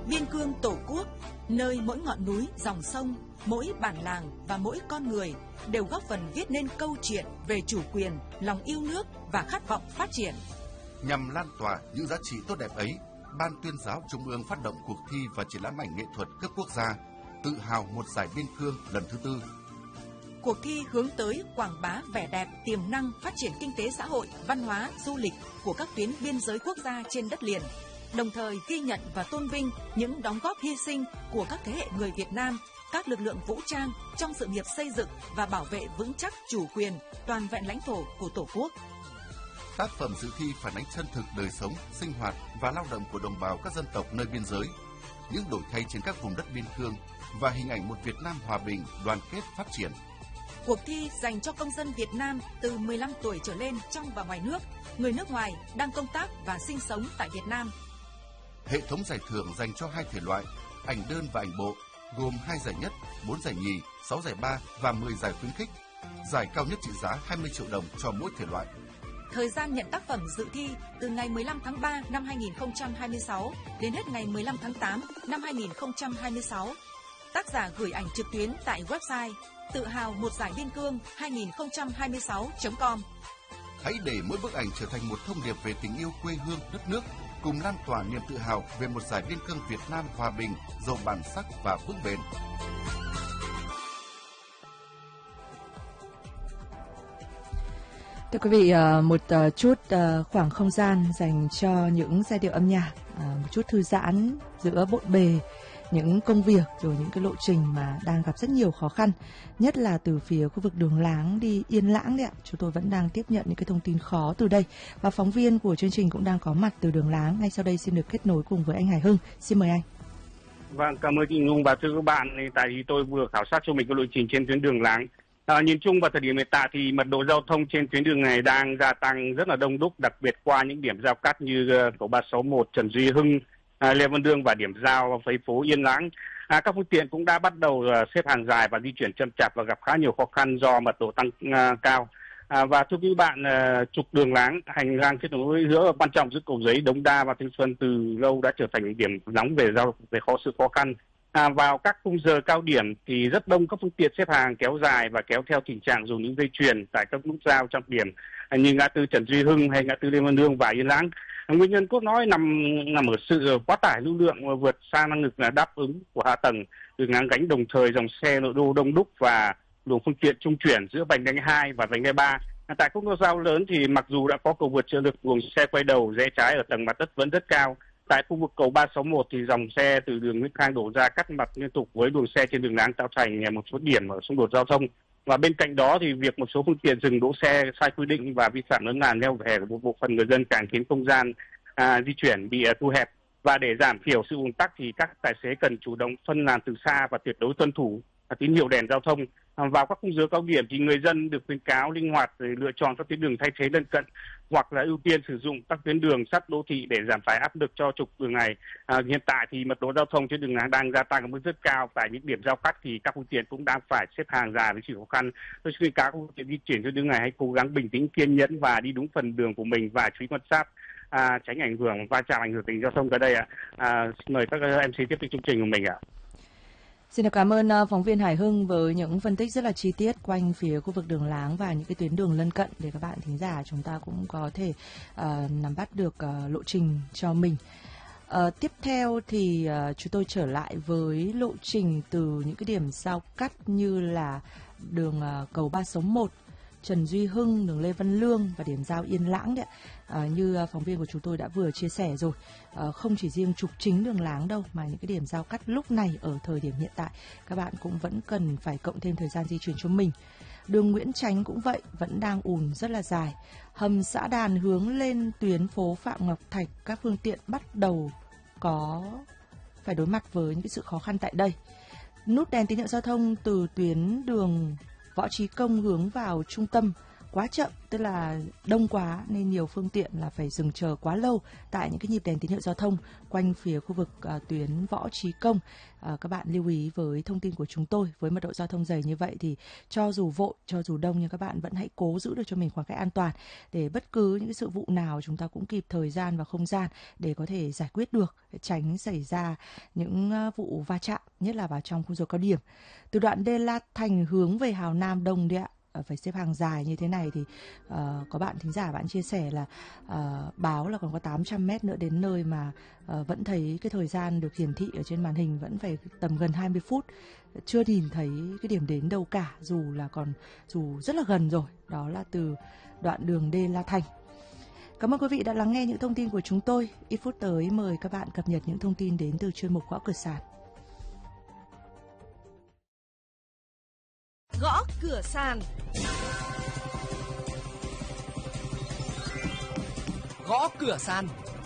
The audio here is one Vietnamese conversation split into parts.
biên cương Tổ quốc, nơi mỗi ngọn núi, dòng sông, mỗi bản làng và mỗi con người đều góp phần viết nên câu chuyện về chủ quyền, lòng yêu nước và khát vọng phát triển. Nhằm lan tỏa những giá trị tốt đẹp ấy, Ban Tuyên giáo Trung ương phát động cuộc thi và triển lãm ảnh nghệ thuật cấp quốc gia Tự hào một giải biên cương lần thứ 4. Cuộc thi hướng tới quảng bá vẻ đẹp, tiềm năng, phát triển kinh tế xã hội, văn hóa, du lịch của các tuyến biên giới quốc gia trên đất liền, đồng thời ghi nhận và tôn vinh những đóng góp hy sinh của các thế hệ người Việt Nam, các lực lượng vũ trang trong sự nghiệp xây dựng và bảo vệ vững chắc chủ quyền, toàn vẹn lãnh thổ của Tổ quốc. Tác phẩm dự thi phản ánh chân thực đời sống, sinh hoạt và lao động của đồng bào các dân tộc nơi biên giới, những đổi thay trên các vùng đất biên cương và hình ảnh một Việt Nam hòa bình, đoàn kết, phát triển. Cuộc thi dành cho công dân Việt Nam từ 15 tuổi trở lên trong và ngoài nước, người nước ngoài đang công tác và sinh sống tại Việt Nam. Hệ thống giải thưởng dành cho 2 thể loại, ảnh đơn và ảnh bộ, gồm 2 giải nhất, 4 giải nhì, 6 giải ba và 10 giải khuyến khích. Giải cao nhất trị giá 20 triệu đồng cho mỗi thể loại. Thời gian nhận tác phẩm dự thi từ ngày 15 tháng 3 năm 2026 đến hết ngày 15 tháng 8 năm 2026. Tác giả gửi ảnh trực tuyến tại website tự hào một giải biên cương 2026.com. Hãy để mỗi bức ảnh trở thành một thông điệp về tình yêu quê hương, đất nước, cùng lan tỏa niềm tự hào về một giải biên cương Việt Nam hòa bình, giàu bản sắc và vững bền. Thưa quý vị, một chút khoảng không gian dành cho những giai điệu âm nhạc, một chút thư giãn giữa bộn bề những công việc rồi những cái lộ trình mà đang gặp rất nhiều khó khăn, nhất là từ phía khu vực Đường Láng đi Yên Lãng đấy ạ. Chúng tôi vẫn đang tiếp nhận những cái thông tin khó từ đây và phóng viên của chương trình cũng đang có mặt từ Đường Láng. Ngay sau đây xin được kết nối cùng với anh Hải Hưng. Xin mời anh. Vâng, cảm ơn chị Nhung và thưa các bạn. Tại vì tôi vừa khảo sát cho mình cái lộ trình trên tuyến Đường Láng. Nhìn chung vào thời điểm hiện tại thì mật độ giao thông trên tuyến đường này đang gia tăng rất là đông đúc, đặc biệt qua những điểm giao cắt như cầu 361 Trần Duy Hưng, Lê Văn Lương và điểm giao với phố Yên Lãng. Các phương tiện cũng đã bắt đầu xếp hàng dài và di chuyển chậm chạp và gặp khá nhiều khó khăn do mật độ tăng cao. Và thưa quý bạn, trục Đường Láng, hành lang kết nối giữa quan trọng giữa Cầu Giấy, Đống Đa và Thanh Xuân từ lâu đã trở thành điểm nóng về sự khó khăn. Vào các khung giờ cao điểm thì rất đông các phương tiện xếp hàng kéo dài và kéo theo tình trạng dùng những dây chuyền tại các nút giao trọng điểm như ngã tư Trần Duy Hưng hay ngã tư Lê Văn Lương và Yên Lãng. Nguyên nhân cốt lõi nằm ở sự quá tải lưu lượng vượt xa năng lực đáp ứng của hạ tầng, Đường Láng gánh đồng thời dòng xe nội đô đông đúc và luồng phương tiện trung chuyển giữa vành đai 2 và vành đai 3. Tại các nút giao lớn thì mặc dù đã có cầu vượt trợ lực, luồng xe quay đầu rẽ trái ở tầng mặt đất vẫn rất cao. Tại khu vực cầu 361 thì dòng xe từ đường Nguyễn Khang đổ ra cắt mặt liên tục với luồng xe trên Đường Láng tạo thành một số điểm ở xung đột giao thông. Và bên cạnh đó thì việc một số phương tiện dừng đỗ xe sai quy định và vi phạm lấn làn neo vỉa của một bộ phận người dân càng khiến không gian di chuyển bị thu hẹp. Và để giảm thiểu sự ùn tắc thì các tài xế cần chủ động phân làn từ xa và tuyệt đối tuân thủ tín hiệu đèn giao thông. Vào các khung giờ cao điểm thì người dân được khuyến cáo linh hoạt để lựa chọn các tuyến đường thay thế lân cận hoặc là ưu tiên sử dụng các tuyến đường sắt đô thị để giảm tải áp lực cho trục đường này. Hiện tại thì mật độ giao thông trên Đường Láng đang gia tăng ở mức rất cao. Tại những điểm giao cắt thì các phương tiện cũng đang phải xếp hàng dài với sự khó khăn. Tôi khuyến cáo các phương tiện di chuyển trên đường này hãy cố gắng bình tĩnh, kiên nhẫn và đi đúng phần đường của mình và chú ý quan sát, tránh ảnh hưởng va chạm, ảnh hưởng tình giao thông tới đây ạ. Xin mời các MC tiếp tục chương trình của mình ạ. Xin được cảm ơn phóng viên Hải Hưng với những phân tích rất là chi tiết quanh phía khu vực Đường Láng và những cái tuyến đường lân cận để các bạn thính giả chúng ta cũng có thể nắm bắt được lộ trình cho mình. Tiếp theo thì chúng tôi trở lại với lộ trình từ những cái điểm giao cắt như là đường cầu 361, Trần Duy Hưng, đường Lê Văn Lương và điểm giao Yên Lãng đấy. Như phóng viên của chúng tôi đã vừa chia sẻ rồi, không chỉ riêng trục chính Đường Láng đâu mà những cái điểm giao cắt lúc này ở thời điểm hiện tại các bạn cũng vẫn cần phải cộng thêm thời gian di chuyển cho mình. Đường Nguyễn Chánh cũng vậy, vẫn đang ùn rất là dài. Hầm Xã Đàn hướng lên tuyến phố Phạm Ngọc Thạch, các phương tiện bắt đầu có phải đối mặt với những cái sự khó khăn tại đây. Nút đèn tín hiệu giao thông từ tuyến đường Võ Trí Công hướng vào trung tâm quá chậm, tức là đông quá nên nhiều phương tiện là phải dừng chờ quá lâu tại những cái nhịp đèn tín hiệu giao thông quanh phía khu vực tuyến Võ Trí Công. Các bạn lưu ý với thông tin của chúng tôi, với mật độ giao thông dày như vậy thì cho dù vội, cho dù đông nhưng các bạn vẫn hãy cố giữ được cho mình khoảng cách an toàn để bất cứ những cái sự vụ nào chúng ta cũng kịp thời gian và không gian để có thể giải quyết được, để tránh xảy ra những vụ va chạm, nhất là vào trong khung giờ cao điểm. Từ đoạn Đê La Thành hướng về Hào Nam đông đấy ạ, phải xếp hàng dài như thế này thì có bạn thính giả bạn chia sẻ là báo là còn có 800 mét nữa đến nơi mà vẫn thấy cái thời gian được hiển thị ở trên màn hình vẫn phải tầm gần 20 phút, chưa nhìn thấy cái điểm đến đâu cả, dù rất là gần rồi. Đó là từ đoạn đường Đê La Thành. Cảm ơn quý vị đã lắng nghe những thông tin của chúng tôi. Ít phút tới mời các bạn cập nhật những thông tin đến từ chuyên mục Gõ Cửa Sàn. Gõ cửa sàn. Gõ cửa sàn.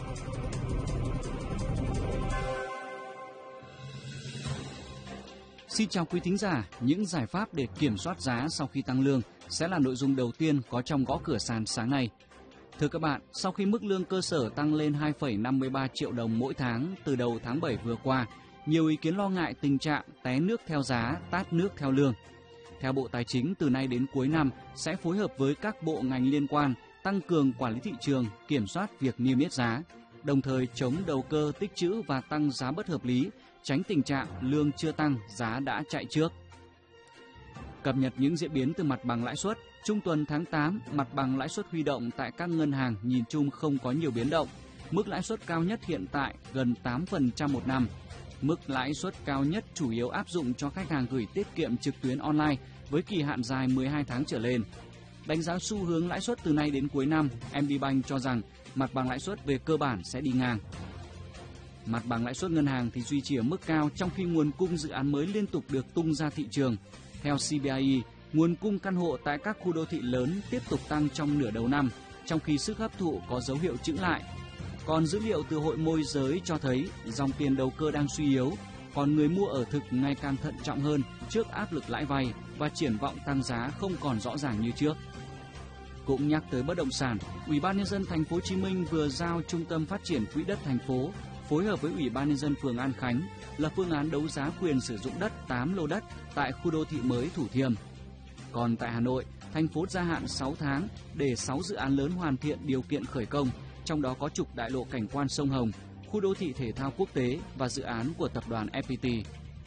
Xin chào quý thính giả, những giải pháp để kiểm soát giá sau khi tăng lương sẽ là nội dung đầu tiên có trong Gõ Cửa Sàn sáng nay. Thưa các bạn, sau khi mức lương cơ sở tăng lên 2,53 triệu đồng mỗi tháng từ đầu tháng 7 vừa qua, nhiều ý kiến lo ngại tình trạng té nước theo giá, tát nước theo lương. Theo Bộ Tài chính, từ nay đến cuối năm sẽ phối hợp với các bộ ngành liên quan tăng cường quản lý thị trường, kiểm soát việc niêm yết giá, đồng thời chống đầu cơ tích trữ và tăng giá bất hợp lý, tránh tình trạng lương chưa tăng, giá đã chạy trước. Cập nhật những diễn biến từ mặt bằng lãi suất, trung tuần tháng 8, mặt bằng lãi suất huy động tại các ngân hàng nhìn chung không có nhiều biến động. Mức lãi suất cao nhất hiện tại gần 8% một năm. Mức lãi suất cao nhất chủ yếu áp dụng cho khách hàng gửi tiết kiệm trực tuyến online với kỳ hạn dài 12 tháng trở lên. Đánh giá xu hướng lãi suất từ nay đến cuối năm, MBBank cho rằng mặt bằng lãi suất về cơ bản sẽ đi ngang. Mặt bằng lãi suất ngân hàng thì duy trì ở mức cao trong khi nguồn cung dự án mới liên tục được tung ra thị trường. Theo CBRE, nguồn cung căn hộ tại các khu đô thị lớn tiếp tục tăng trong nửa đầu năm, trong khi sức hấp thụ có dấu hiệu chững lại. Còn dữ liệu từ Hội môi giới cho thấy dòng tiền đầu cơ đang suy yếu, còn người mua ở thực ngày càng thận trọng hơn trước áp lực lãi vay và triển vọng tăng giá không còn rõ ràng như trước. Cũng nhắc tới bất động sản, Ủy ban nhân dân thành phố Hồ Chí Minh vừa giao Trung tâm Phát triển Quỹ đất thành phố phối hợp với Ủy ban nhân dân phường An Khánh lập phương án đấu giá quyền sử dụng đất 8 lô đất tại khu đô thị mới Thủ Thiêm. Còn tại Hà Nội, thành phố gia hạn 6 tháng để 6 dự án lớn hoàn thiện điều kiện khởi công, trong đó có trục đại lộ cảnh quan sông Hồng, khu đô thị thể thao quốc tế và dự án của tập đoàn FPT.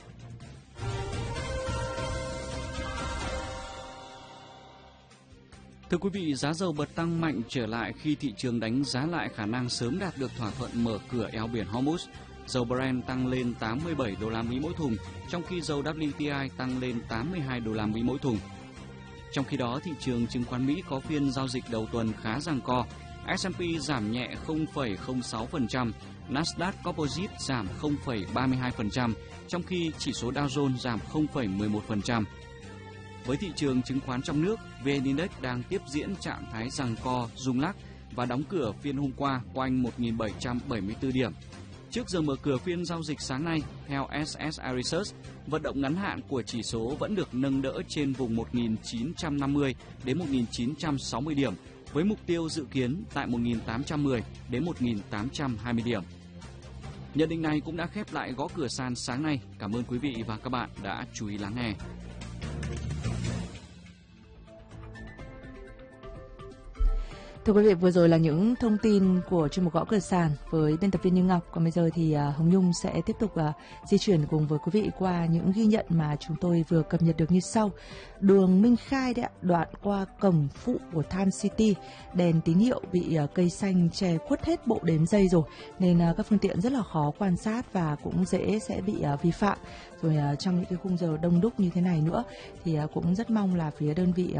Thưa quý vị, giá dầu bật tăng mạnh trở lại khi thị trường đánh giá lại khả năng sớm đạt được thỏa thuận mở cửa eo biển Hormuz. Dầu Brent tăng lên 87 đô la Mỹ mỗi thùng, trong khi dầu WTI tăng lên 82 đô la Mỹ mỗi thùng. Trong khi đó, thị trường chứng khoán Mỹ có phiên giao dịch đầu tuần khá giằng co. S&P giảm nhẹ 0,06%, Nasdaq Composite giảm 0,32%, trong khi chỉ số Dow Jones giảm 0,11%. Với thị trường chứng khoán trong nước, VN Index đang tiếp diễn trạng thái giằng co, rung lắc và đóng cửa phiên hôm qua quanh 1.774 điểm. Trước giờ mở cửa phiên giao dịch sáng nay, theo SSI Research, vận động ngắn hạn của chỉ số vẫn được nâng đỡ trên vùng 1.950 đến 1.960 điểm, với mục tiêu dự kiến tại 1.810 đến 1.820 điểm. Nhận định này cũng đã khép lại Gõ Cửa Sàn sáng nay. Cảm ơn quý vị và các bạn đã chú ý lắng nghe. Thưa quý vị, vừa rồi là những thông tin của chuyên mục Gõ Cửa Sàn với biên tập viên Như Ngọc. Còn bây giờ thì Hồng Nhung sẽ tiếp tục di chuyển cùng với quý vị qua những ghi nhận mà chúng tôi vừa cập nhật được như sau. Đường Minh Khai đấy ạ, đoạn qua cổng phụ của Time City, đèn tín hiệu bị cây xanh che khuất hết bộ đếm giây rồi, nên các phương tiện rất là khó quan sát và cũng dễ sẽ bị vi phạm. Rồi trong những cái khung giờ đông đúc như thế này nữa thì cũng rất mong là phía đơn vị